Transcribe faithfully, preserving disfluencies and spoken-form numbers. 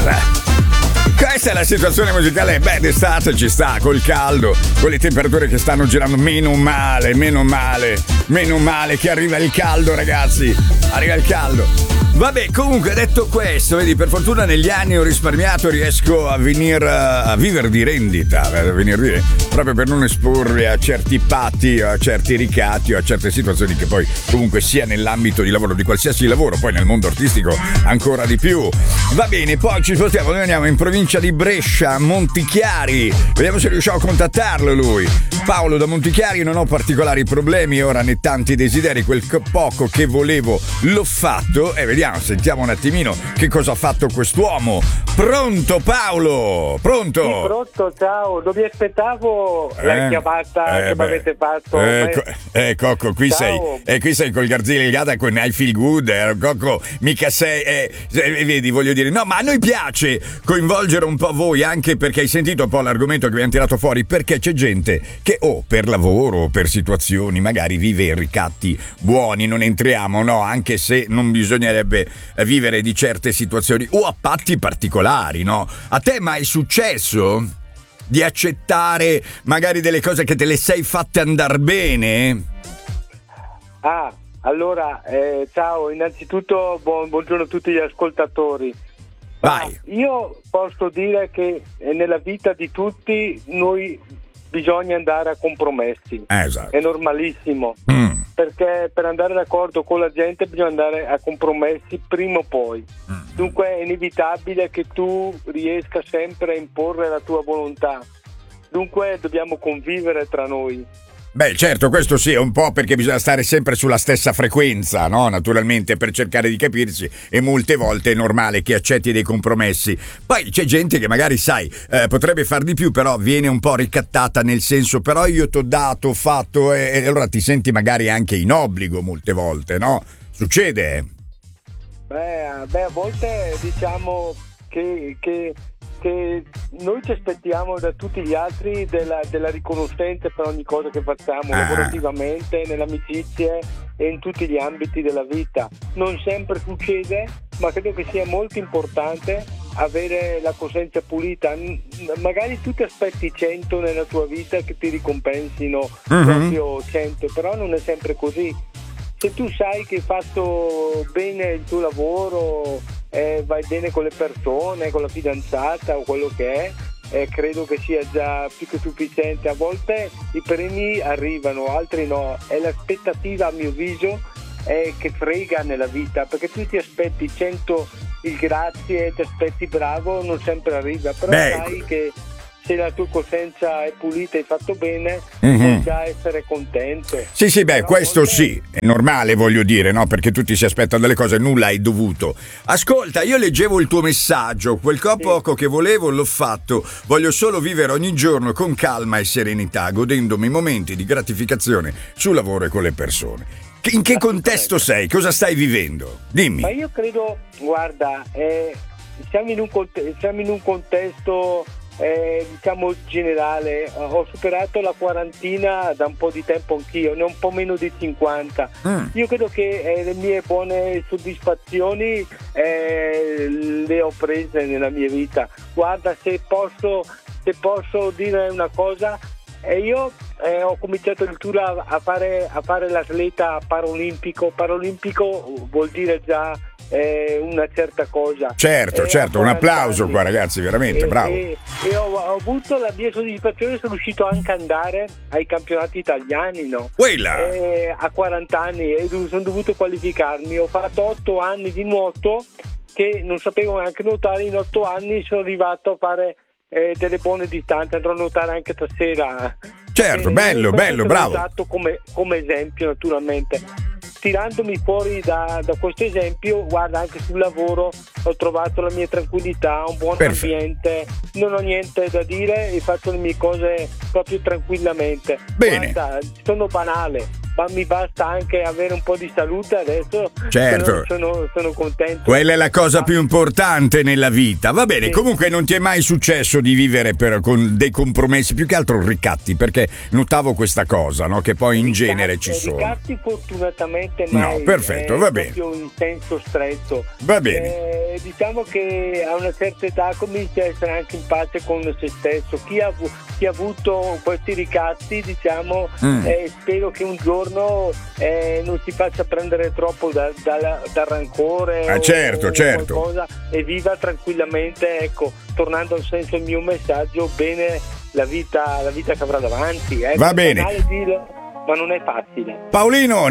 Questa è la situazione musicale. Beh, d'estate ci sta, col caldo, con le temperature che stanno girando. Meno male, meno male, meno male che arriva il caldo, ragazzi. Arriva il caldo. Vabbè, comunque, detto questo, vedi, per fortuna negli anni ho risparmiato, riesco a venire a vivere di rendita, a venire di, proprio per non esporre a certi patti, a certi ricatti o a certe situazioni che poi comunque sia nell'ambito di lavoro, di qualsiasi lavoro, poi nel mondo artistico ancora di più. Va bene, poi ci spostiamo, noi andiamo in provincia di Brescia, Montichiari, vediamo se riusciamo a contattarlo lui. Paolo da Montichiari, non ho particolari problemi ora né tanti desideri, quel poco che volevo l'ho fatto e vediamo, sentiamo un attimino che cosa ha fatto quest'uomo. Pronto Paolo? Pronto? Sì, pronto, ciao, non mi aspettavo eh, la chiamata eh, che mi avete fatto. Eh, co- eh Cocco, qui ciao. sei eh, qui sei col Garzini il Gata con I Feel Good, eh, Cocco, mica sei, eh, eh, vedi, voglio dire, no, ma a noi piace coinvolgere un po' voi, anche perché hai sentito un po' l'argomento che abbiamo tirato fuori, perché c'è gente che o oh, per lavoro o per situazioni magari vive in ricatti buoni, non entriamo, no, anche se non bisognerebbe vivere di certe situazioni o a patti particolari, no? A te mai è successo di accettare magari delle cose che te le sei fatte andar bene? Ah, allora, eh, ciao, innanzitutto buon, buongiorno a tutti gli ascoltatori. Vai. Ah, io posso dire che nella vita di tutti noi bisogna andare a compromessi. Esatto. È normalissimo. Mm. Perché per andare d'accordo con la gente bisogna andare a compromessi prima o poi. Mm. Dunque è inevitabile che tu riesca sempre a imporre la tua volontà. Dunque dobbiamo convivere tra noi. Beh, certo, questo sì, è un po' perché bisogna stare sempre sulla stessa frequenza, no? Naturalmente, per cercare di capirsi, e molte volte è normale che accetti dei compromessi. Poi c'è gente che magari, sai, eh, potrebbe far di più, però viene un po' ricattata, nel senso, però io t'ho dato, ho fatto, e, e allora ti senti magari anche in obbligo molte volte, no? Succede? Beh, beh a volte diciamo che... che... che noi ci aspettiamo da tutti gli altri della, della riconoscenza per ogni cosa che facciamo, ah. lavorativamente, nelle amicizie e in tutti gli ambiti della vita. Non sempre succede, ma credo che sia molto importante avere la coscienza pulita. Magari tu ti aspetti cento nella tua vita che ti ricompensino uh-huh. proprio cento, però non è sempre così. Se tu sai che hai fatto bene il tuo lavoro, eh, vai bene con le persone, con la fidanzata o quello che è, eh, credo che sia già più che sufficiente. A volte i premi arrivano, altri no. È l'aspettativa, a mio avviso, eh, che frega nella vita, perché tu ti aspetti cento il grazie, ti aspetti bravo, non sempre arriva, però Beh. sai che se la tua coscienza è pulita e hai fatto bene, mm-hmm. puoi già essere contento. Sì, sì, beh, Però questo volte... sì, è normale, voglio dire, no? Perché tutti si aspettano delle cose, nulla hai dovuto. Ascolta, io leggevo il tuo messaggio, quel po' poco sì. che volevo l'ho fatto, voglio solo vivere ogni giorno con calma e serenità, godendomi momenti di gratificazione sul lavoro e con le persone. In che contesto sei? Cosa stai vivendo? Dimmi. Ma io credo, guarda, eh, siamo in un conte- siamo in un contesto... Eh, diciamo generale. Ho superato la quarantina da un po' di tempo anch'io, ne ho un po' meno di cinquanta. mm. Io credo che eh, le mie buone soddisfazioni eh, le ho prese nella mia vita. Guarda, se posso se posso dire una cosa, eh, io eh, ho cominciato addirittura a fare, a fare l'atleta paraolimpico. Paraolimpico vuol dire già Eh, una certa cosa. Certo, eh, certo, un applauso anni. qua ragazzi, veramente, e, bravo. E, e ho, ho avuto la mia soddisfazione, sono riuscito anche ad andare ai campionati italiani, no? Eh, a quaranta anni e sono dovuto qualificarmi. Ho fatto otto anni di nuoto, che non sapevo neanche nuotare. In otto anni sono arrivato a fare eh, delle buone distanze, andrò a nuotare anche stasera. Certo, e, bello, bello, bravo. L'ho usato come, come esempio, naturalmente. Tirandomi fuori da, da questo esempio, guarda, anche sul lavoro ho trovato la mia tranquillità, un buon Perfetto. ambiente, non ho niente da dire e faccio le mie cose proprio tranquillamente. Bene. Guarda, sono banale, ma mi basta anche avere un po' di salute adesso. Certo. Sono, sono, sono contento. Quella è la cosa più importante nella vita. Va bene, sì. Comunque non ti è mai successo di vivere per, con dei compromessi, più che altro ricatti, perché notavo questa cosa, no? Che poi in ricatti, genere ci sono. Ricatti fortunatamente mai. No, perfetto, va bene. In senso stretto. Va bene. Eh, diciamo che a una certa età comincia a essere anche in pace con se stesso. Chi ha, chi ha avuto questi ricatti, diciamo, mm. eh, spero che un giorno eh, non si faccia prendere troppo da, da, dal rancore ah, o, certo, o certo. qualcosa, e viva tranquillamente, ecco, tornando al senso del mio messaggio, bene la vita, la vita che avrà davanti. Ecco, va bene. Di, ma non è facile. Paolino,